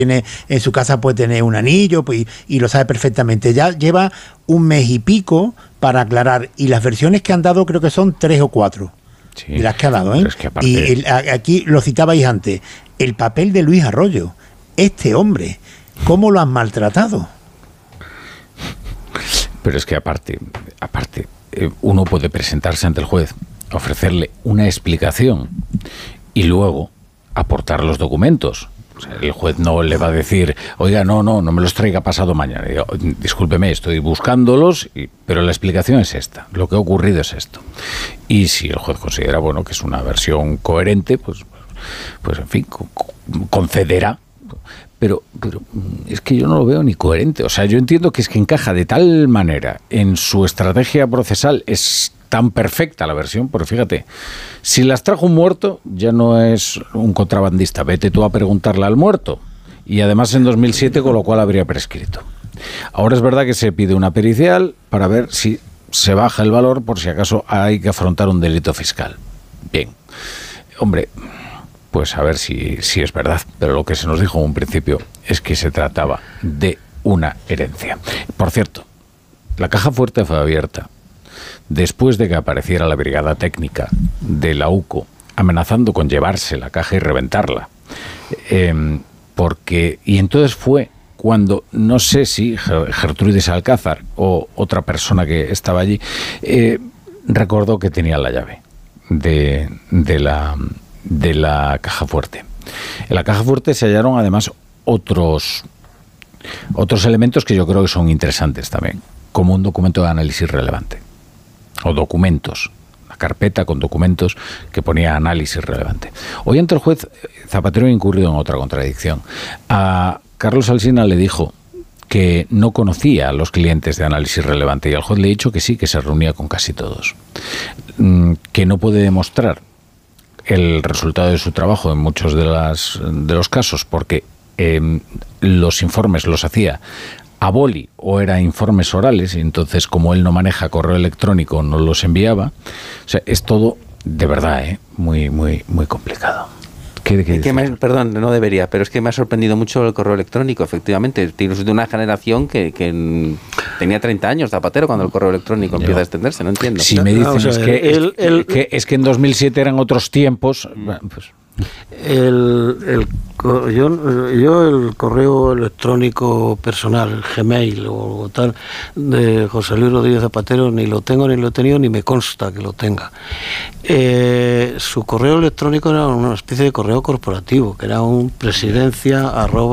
tiene en su casa puede tener un anillo, pues, y lo sabe perfectamente. Ya lleva un mes y pico para aclarar, y las versiones que han dado creo que son 3 o 4. Sí, de las que ha dado, ¿eh? Es que aparte... Y aquí lo citabais antes, el papel de Luis Arroyo. Este hombre, ¿cómo lo han maltratado? Pero es que aparte, uno puede presentarse ante el juez, ofrecerle una explicación y luego aportar los documentos. O sea, el juez no le va a decir, oiga, no me los traiga pasado mañana. Digo, discúlpeme, estoy buscándolos, pero la explicación es esta, lo que ha ocurrido es esto. Y si el juez considera, bueno, que es una versión coherente, pues en fin, concederá. Pero es que yo no lo veo ni coherente. O sea, yo entiendo que es que encaja de tal manera en su estrategia procesal, es tan perfecta la versión, pero fíjate, si las trajo un muerto, ya no es un contrabandista. Vete tú a preguntarle al muerto. Y además en 2007, con lo cual habría prescrito. Ahora es verdad que se pide una pericial para ver si se baja el valor por si acaso hay que afrontar un delito fiscal. Bien. Hombre, pues a ver si es verdad. Pero lo que se nos dijo en un principio es que se trataba de una herencia. Por cierto, la caja fuerte fue abierta después de que apareciera la brigada técnica de la UCO amenazando con llevarse la caja y reventarla. Y entonces fue cuando, no sé si Gertrudis Alcázar o otra persona que estaba allí, recordó que tenía la llave de la caja fuerte. En la caja fuerte se hallaron además otros elementos que yo creo que son interesantes también, como un documento de análisis relevante, o documentos, una carpeta con documentos que ponía análisis relevante. Hoy ante el juez, Zapatero ha incurrido en otra contradicción. A Carlos Alsina le dijo que no conocía a los clientes de análisis relevante, y al juez le ha dicho que sí, que se reunía con casi todos, que no puede demostrar el resultado de su trabajo en muchos de los casos, porque los informes los hacía a boli o eran informes orales, y entonces como él no maneja correo electrónico no los enviaba. O sea, es todo de verdad muy, muy, muy complicado. Perdón, no debería, pero es que me ha sorprendido mucho el correo electrónico, efectivamente. Tienes de una generación que tenía 30 años, Zapatero, cuando el correo electrónico empieza a extenderse, no entiendo. Si me dicen es que en 2007 eran otros tiempos, pues... Yo el correo electrónico personal, el Gmail o tal, de José Luis Rodríguez Zapatero, ni lo tengo, ni lo he tenido, ni me consta que lo tenga. Su correo electrónico era una especie de correo corporativo, que era un presidencia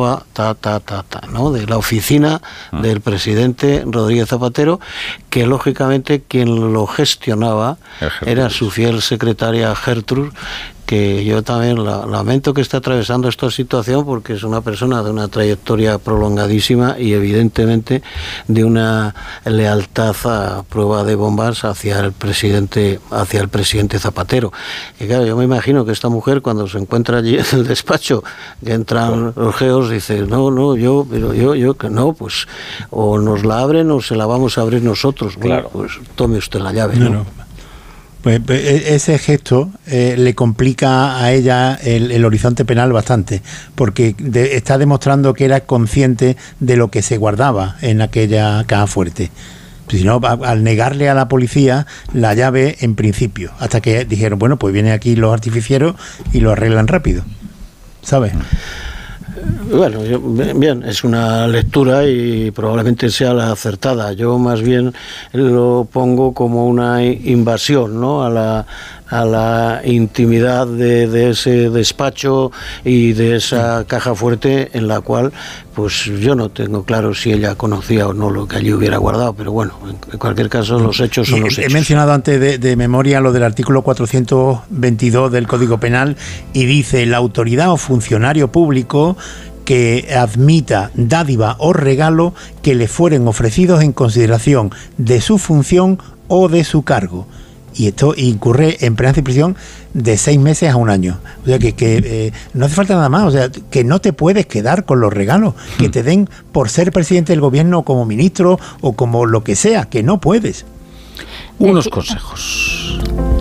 @ ¿no? De la oficina del presidente Rodríguez Zapatero, que lógicamente quien lo gestionaba era su fiel secretaria Gertrudis, que yo también lamento que esté atravesando esta situación, porque es una persona de una trayectoria prolongadísima y evidentemente de una lealtad a prueba de bombas hacia el presidente Zapatero. Y claro, yo me imagino que esta mujer, cuando se encuentra allí en el despacho, que entran los geos, dice, yo que no, pues o nos la abren o se la vamos a abrir nosotros. Claro. Bueno, pues tome usted la llave. No. Pues ese gesto le complica a ella el horizonte penal bastante, porque está demostrando que era consciente de lo que se guardaba en aquella caja fuerte. Si no, al negarle a la policía la llave en principio, hasta que dijeron, bueno, pues vienen aquí los artificieros y lo arreglan rápido, ¿sabes? Bueno, bien, es una lectura y probablemente sea la acertada. Yo más bien lo pongo como una invasión, ¿no?, a la intimidad de ese despacho y de esa caja fuerte, en la cual pues yo no tengo claro si ella conocía o no lo que allí hubiera guardado, pero bueno, en cualquier caso los hechos son los hechos. He mencionado antes de memoria lo del artículo 422 del Código Penal, y dice: la autoridad o funcionario público que admita dádiva o regalo que le fueren ofrecidos en consideración de su función o de su cargo. Y esto incurre en pena de prisión de 6 meses a 1 año. O sea que no hace falta nada más. O sea, que no te puedes quedar con los regalos que te den por ser presidente del gobierno, como ministro o como lo que sea, que no puedes. Unos consejos.